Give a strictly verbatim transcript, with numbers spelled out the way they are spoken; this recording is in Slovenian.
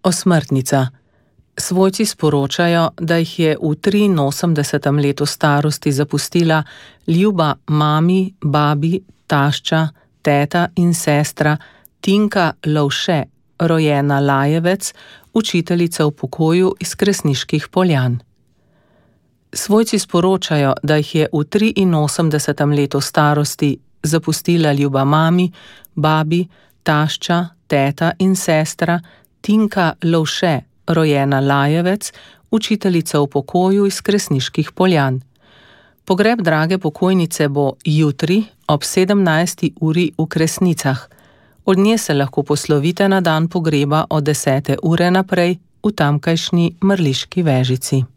Osmrtnica. Svojci sporočajo, da jih je v triinosemdesetem letu starosti zapustila ljuba mami, babi, tašča, teta in sestra Tinka Lovše, rojena Lajevec, učiteljica v pokoju iz Kresniških Poljan. Svojci sporočajo, da jih je v triinosemdesetem letu starosti zapustila ljuba mami, babi, tašča, teta in sestra Tinka Lovše, rojena Lajevec, učiteljica v pokoju iz Kresniških Poljan. Pogreb drage pokojnice bo jutri ob sedemnajsti uri v Kresnicah. Od nje se lahko poslovite na dan pogreba od desete ure naprej v tamkajšnji Mrliški Vežici.